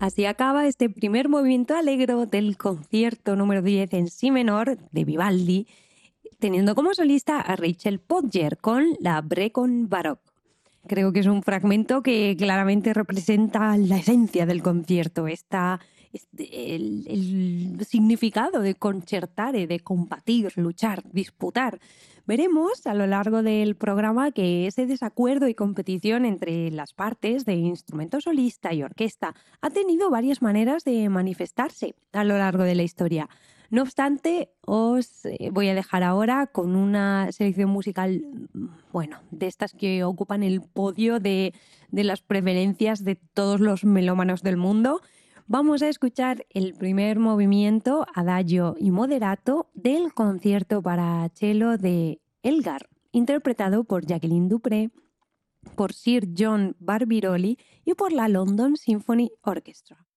Así acaba este primer movimiento alegro del concierto número 10 en si menor de Vivaldi, teniendo como solista a Rachel Podger con la Brecon Baroque. Creo que es un fragmento que claramente representa la esencia del concierto, el significado de concertare, de combatir, luchar, disputar. Veremos a lo largo del programa que ese desacuerdo y competición entre las partes de instrumento solista y orquesta ha tenido varias maneras de manifestarse a lo largo de la historia. No obstante, os voy a dejar ahora con una selección musical, bueno, de estas que ocupan el podio de las preferencias de todos los melómanos del mundo. Vamos a escuchar el primer movimiento, adagio y moderato, del concierto para cello de Elgar, interpretado por Jacqueline Dupré, por Sir John Barbirolli y por la London Symphony Orchestra.